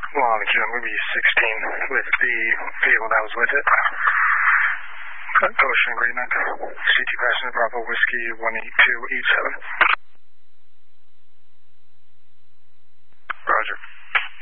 Longitude movie 16 with the vehicle that was with it. Ocean agreement. CT passenger Bravo Whiskey 18287.